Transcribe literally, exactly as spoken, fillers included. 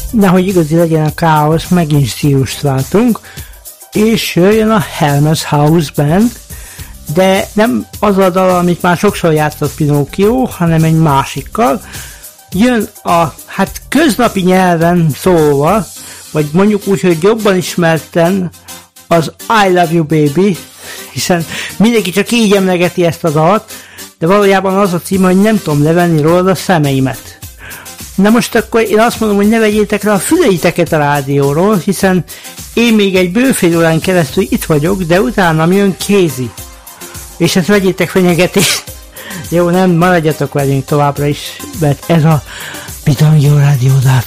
nehogy igazi legyen a káosz, megint stílust váltunk, és jöjjön a Hermes House Band, de nem az a dal, amit már sokszor játszott Pinocchio, hanem egy másikkal. Jön a, hát köznapi nyelven szólva, vagy mondjuk úgy, hogy jobban ismerten az I Love You Baby, hiszen mindenki csak így emlegeti ezt a dalt, de valójában az a cím, hogy nem tudom levenni róla a szemeimet. Na most akkor én azt mondom, hogy ne vegyétek le a füleiteket a rádióról, hiszen én még egy bőfél órán keresztül itt vagyok, de utána jön Kézi. És ezt vegyétek fenyegetést. Jó, nem, maradjatok velünk továbbra is, mert ez a Bitangyo Rádió dot